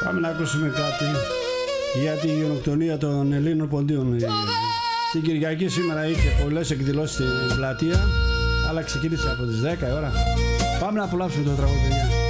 Πάμε να ακούσουμε κάτι για τη γενοκτονία των Ελλήνων ποντίων. Την Κυριακή σήμερα είχε πολλές εκδηλώσεις στην πλατεία, αλλά ξεκίνησε από τις 10 η ώρα. Πάμε να απολαύσουμε το τραγούδι, παιδιά.